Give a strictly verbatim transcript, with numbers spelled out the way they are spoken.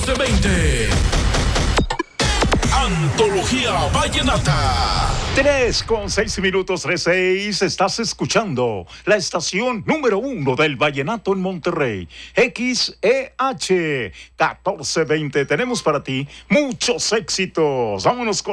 catorce veinte. Antología Vallenata. Tres con seis minutos, tres seis. Estás escuchando la estación número uno del vallenato en Monterrey. X E H catorce veinte. Tenemos para ti muchos éxitos. Vámonos con